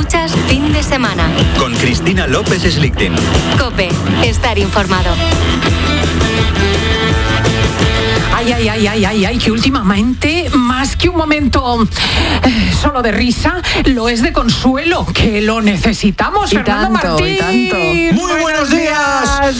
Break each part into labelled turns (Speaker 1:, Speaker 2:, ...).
Speaker 1: Escuchas Fin de Semana.
Speaker 2: Con Cristina López Slichting.
Speaker 1: COPE. Estar informado.
Speaker 3: Ay, que últimamente, más que un momento solo de risa, lo es de consuelo, que lo necesitamos,
Speaker 4: Y
Speaker 3: Fernando
Speaker 4: tanto,
Speaker 3: Martín.
Speaker 4: y tanto.
Speaker 5: Muy buenos días.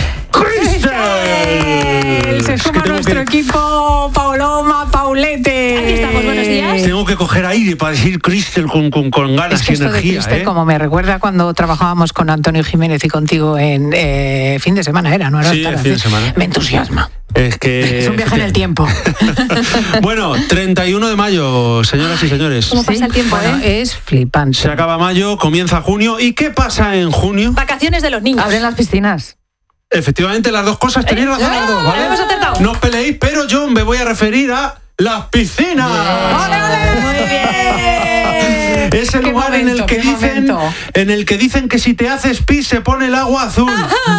Speaker 3: Cristel. Se suma nuestro equipo, Paulete.
Speaker 6: Aquí estamos, buenos días.
Speaker 5: Tengo que coger aire para decir Cristel con ganas
Speaker 3: Es que
Speaker 5: y
Speaker 3: esto de
Speaker 5: energía.
Speaker 3: Cristel, como me recuerda cuando trabajábamos con Antonio Jiménez y contigo en Fin de Semana, ¿no?
Speaker 5: Sí, Fin de Semana.
Speaker 3: Me entusiasma.
Speaker 5: Es que...
Speaker 3: Es un viaje en el tiempo.
Speaker 5: Bueno, 31 de mayo, señoras y señores.
Speaker 6: ¿Cómo pasa el tiempo,
Speaker 3: Bueno, es flipante.
Speaker 5: Se acaba mayo, comienza junio. ¿Y qué pasa en junio?
Speaker 6: Vacaciones de los niños.
Speaker 4: Abren las piscinas.
Speaker 5: Efectivamente, las dos cosas, tenéis razón las dos, ¿vale?
Speaker 6: hemos acertado.
Speaker 5: No os peleéis, pero yo me voy a referir a las piscinas.
Speaker 3: Muy bien.
Speaker 5: Es el
Speaker 3: Qué
Speaker 5: lugar
Speaker 3: momento, qué momento.
Speaker 5: en el que dicen que si te haces pis se pone el agua azul.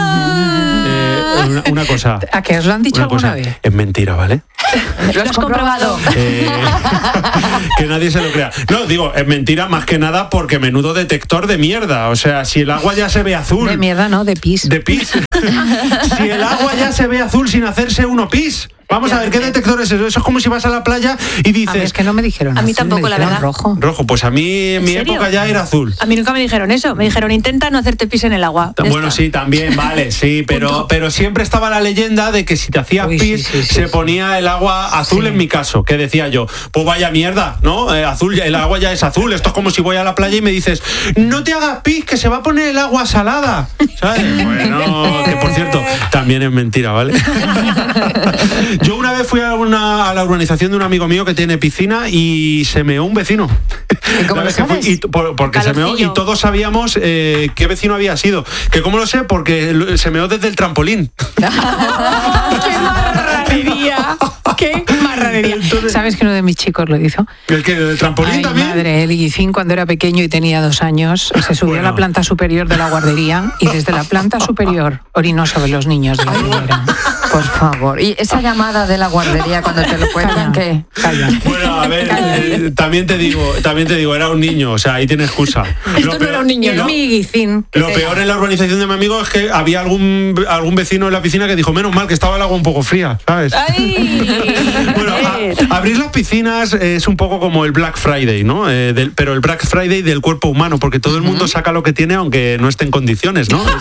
Speaker 5: Una cosa.
Speaker 3: ¿A qué os lo han dicho
Speaker 5: Una
Speaker 3: alguna
Speaker 5: cosa,
Speaker 3: vez?
Speaker 5: es mentira, ¿vale?
Speaker 6: Lo has comprobado.
Speaker 5: Que nadie se lo crea. No, digo, es mentira más que nada porque menudo detector de mierda. O sea, si el agua ya se ve azul.
Speaker 3: De mierda, no, de pis.
Speaker 5: De pis. Si el agua ya se ve azul sin hacerse uno pis. Vamos a ver, ¿qué detector es eso? Eso es como si vas a la playa y
Speaker 3: A mí
Speaker 5: dices...
Speaker 3: es que no me dijeron
Speaker 6: A mí
Speaker 3: azul,
Speaker 6: tampoco,
Speaker 3: me
Speaker 6: la
Speaker 3: dijeron
Speaker 6: verdad.
Speaker 3: rojo.
Speaker 5: Rojo, pues a mí en mi
Speaker 6: serio?
Speaker 5: época ya era azul.
Speaker 6: A mí nunca me dijeron eso. Me dijeron, intenta no hacerte pis en el agua. Ya
Speaker 5: Bueno,
Speaker 6: está.
Speaker 5: sí, también, vale, sí, pero siempre estaba la leyenda de que si te hacías
Speaker 3: Uy,
Speaker 5: pis
Speaker 3: sí,
Speaker 5: se ponía el agua azul,
Speaker 3: Sí.
Speaker 5: en mi caso, que decía yo, pues vaya mierda, ¿no? Azul, el agua ya es azul. Esto es como si voy a la playa y me dices, no te hagas pis, que se va a poner el agua salada, ¿sabes? Bueno, que por cierto, también es mentira, ¿vale? Yo una vez fui a la urbanización de un amigo mío que tiene piscina y se meó un vecino.
Speaker 4: ¿Y cómo
Speaker 5: La
Speaker 4: lo
Speaker 5: vez que fui,
Speaker 4: sabes?
Speaker 5: porque se meó y
Speaker 6: Calorcillo.
Speaker 5: todos sabíamos qué vecino había sido. ¿Que cómo lo sé? Porque se meó desde el trampolín.
Speaker 3: ¡Qué marranería! ¡Qué marranería!
Speaker 5: Entonces-
Speaker 3: ¿Sabes que uno de mis chicos lo hizo?
Speaker 5: ¿El que ¿El trampolín
Speaker 3: Ay,
Speaker 5: también?
Speaker 3: madre, el Guicín, cuando era pequeño y tenía 2 años, se subió
Speaker 5: Bueno.
Speaker 3: a la planta superior de la guardería y desde la planta superior orinó sobre los niños de la primera.
Speaker 4: Por favor. Y esa llamada de la guardería cuando te lo cuentan, ¿qué?
Speaker 3: Calla.
Speaker 5: Bueno, a ver, también te digo, era un niño, o sea, ahí tiene excusa.
Speaker 6: Esto no era un niño,
Speaker 3: Es
Speaker 6: ¿no?
Speaker 3: mi Guicín.
Speaker 5: Lo peor en la urbanización de mi amigo es que había algún vecino en la piscina que dijo, menos mal que estaba el agua un poco fría, ¿sabes?
Speaker 6: ¡Ay!
Speaker 5: Bueno, abrir las piscinas es un poco como el Black Friday, ¿no? Pero el Black Friday del cuerpo humano, porque todo el mundo saca lo que tiene aunque no esté en condiciones, ¿no?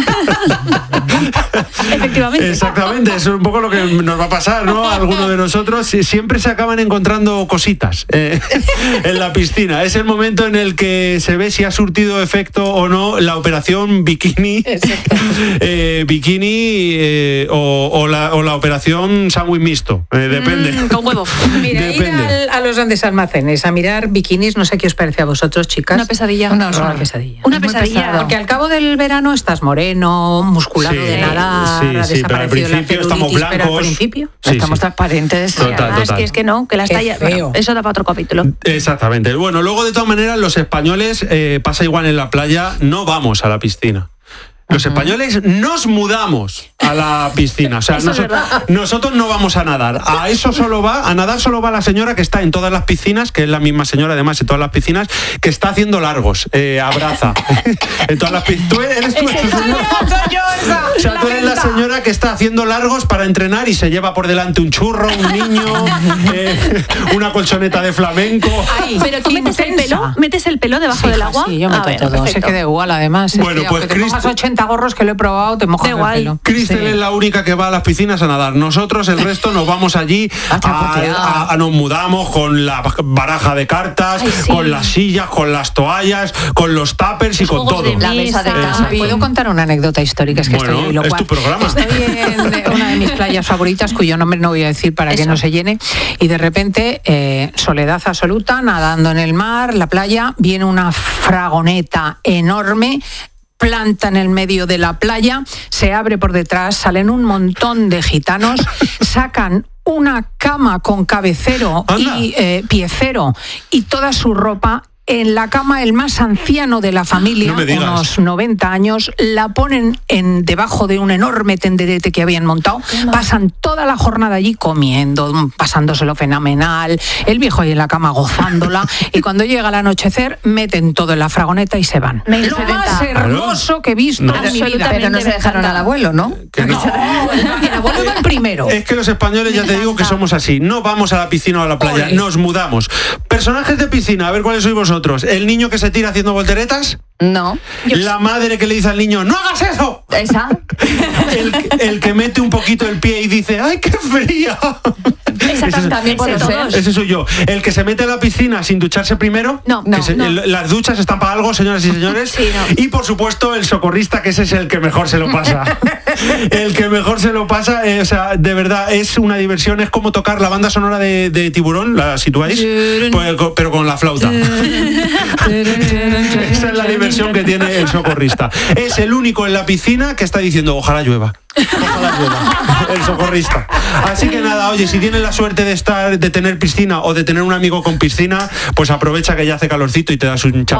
Speaker 6: Efectivamente.
Speaker 5: Exactamente, eso es un poco lo que nos va a pasar, ¿no? A alguno de nosotros siempre se acaban encontrando cositas en la piscina. Es el momento en el que se ve si ha surtido efecto o no la operación bikini, o la operación sándwich mixto. Depende.
Speaker 6: Con huevo.
Speaker 3: Mira,
Speaker 5: Depende.
Speaker 3: ir a los grandes almacenes a mirar bikinis, no sé qué os parece a vosotros, chicas.
Speaker 6: Una pesadilla.
Speaker 4: Una
Speaker 3: Es una
Speaker 4: horror.
Speaker 3: pesadilla.
Speaker 6: Una
Speaker 4: Es muy
Speaker 6: pesadilla.
Speaker 4: pesado.
Speaker 3: Porque al cabo del verano estás moreno, musculado
Speaker 5: Sí,
Speaker 3: de nadar,
Speaker 5: sí,
Speaker 3: ha
Speaker 5: sí, pero al
Speaker 3: desaparecido la
Speaker 5: principio estamos
Speaker 3: celulitis, pero al
Speaker 5: blancos.
Speaker 3: principio...
Speaker 5: Sí,
Speaker 4: Estamos
Speaker 5: sí.
Speaker 4: transparentes.
Speaker 5: Total.
Speaker 6: Ah, es que no, que las
Speaker 3: Qué
Speaker 6: tallas.
Speaker 3: feo.
Speaker 6: Bueno, eso da para otro capítulo.
Speaker 5: Exactamente. Bueno, luego de todas maneras los españoles, pasa igual en la playa, no vamos a la piscina. Los españoles nos mudamos a la piscina. O sea,
Speaker 6: Eso es verdad.
Speaker 5: nosotros no vamos a nadar. A nadar solo va la señora que está en todas las piscinas, que es la misma señora además en todas las piscinas, que está haciendo largos. Abraza. En todas las piscinas. ¿Tú eres tú? O sea, tú eres la señora que está haciendo largos para entrenar y se lleva por delante un churro, un niño, una colchoneta de flamenco.
Speaker 3: Ay,
Speaker 6: Pero tú
Speaker 3: intensa.
Speaker 6: metes el pelo debajo del agua.
Speaker 3: Sí, yo meto
Speaker 6: bueno,
Speaker 3: todo.
Speaker 6: perfecto.
Speaker 3: Se queda igual, además. Es
Speaker 5: Bueno,
Speaker 3: que
Speaker 5: pues
Speaker 3: aunque te pongas
Speaker 5: Cristo-
Speaker 3: 80 gorros que lo he probado, te mojas
Speaker 6: Da igual.
Speaker 3: el pelo.
Speaker 5: Cristel
Speaker 3: Sí.
Speaker 5: es la única que va a las piscinas a nadar. Nosotros, el resto, nos vamos allí, nos mudamos con la baraja de cartas,
Speaker 6: Ay, sí.
Speaker 5: con las sillas, con las toallas, con los tuppers y con
Speaker 6: Juegos
Speaker 5: todo.
Speaker 6: de
Speaker 4: La mesa de
Speaker 6: mesa.
Speaker 4: camping.
Speaker 3: ¿Puedo contar una anécdota histórica? Es que
Speaker 5: Bueno,
Speaker 3: estoy hoy loca.
Speaker 5: es tu programa.
Speaker 3: Estoy en una de mis playas favoritas, cuyo nombre no voy a decir para que
Speaker 6: Eso.
Speaker 3: no se llene, y de repente, soledad absoluta, nadando en el mar, la playa, viene una fragoneta enorme, planta en el medio de la playa, se abre por detrás, salen un montón de gitanos, sacan una cama con cabecero
Speaker 5: Anda.
Speaker 3: y piecero y toda su ropa en la cama el más anciano de la familia,
Speaker 5: No me digas.
Speaker 3: unos 90 años, la ponen debajo de un enorme tenderete que habían montado, pasan toda la jornada allí comiendo, pasándoselo fenomenal, el viejo ahí en la cama gozándola, y cuando llega el anochecer meten todo en la fragoneta y se van.
Speaker 6: Me
Speaker 3: Lo
Speaker 6: encanta.
Speaker 3: más hermoso que he visto
Speaker 5: No.
Speaker 3: en mi vida.
Speaker 4: Pero no se dejaron al abuelo, ¿no?
Speaker 5: Que no.
Speaker 3: El abuelo va el primero.
Speaker 5: Es que los españoles, ya te digo que somos así. No vamos a la piscina o a la playa,
Speaker 3: Ole.
Speaker 5: nos mudamos. Personajes de piscina, a ver cuáles sois vosotros. El niño que se tira haciendo volteretas.
Speaker 4: No.
Speaker 5: La madre que le dice al niño, ¡no hagas eso!
Speaker 4: ¿Esa?
Speaker 5: El que mete un poquito el pie y dice, ¡ay, qué fría! Ese-
Speaker 4: también puede
Speaker 6: ese
Speaker 4: ser.
Speaker 6: todos.
Speaker 5: Ese soy yo. El que se mete a la piscina sin ducharse primero.
Speaker 6: No,
Speaker 5: Que
Speaker 6: no,
Speaker 5: se-
Speaker 6: no.
Speaker 5: Las duchas están para algo, señoras y señores.
Speaker 6: Sí, no.
Speaker 5: Y por supuesto, el socorrista, que ese es el que mejor se lo pasa. El que mejor se lo pasa, o sea, de verdad, es una diversión. Es como tocar la banda sonora de Tiburón, ¿la situáis? Pues, pero con la flauta. Esa es la diversión que tiene el socorrista. Es el único en la piscina que está diciendo, ojalá llueva. Ojalá llueva. El socorrista. Así que nada, oye, si tienes la suerte de tener piscina o de tener un amigo con piscina, pues aprovecha que ya hace calorcito y te das un chapuzón.